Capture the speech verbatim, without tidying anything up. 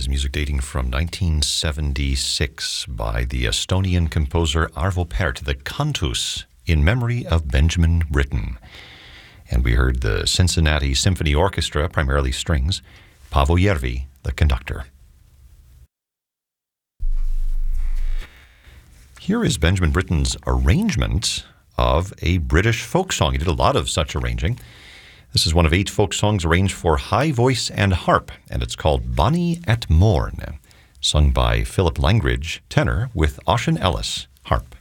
is music dating from nineteen seventy-six by the Estonian composer Arvo Pärt, the Cantus, in memory of Benjamin Britten. And we heard the Cincinnati Symphony Orchestra, primarily strings, Paavo Järvi, the conductor. Here is Benjamin Britten's arrangement of a British folk song. He did a lot of such arranging. This is one of eight folk songs arranged for high voice and harp, and it's called Bonnie at Morn, sung by Philip Langridge, tenor, with Ossian Ellis, harp.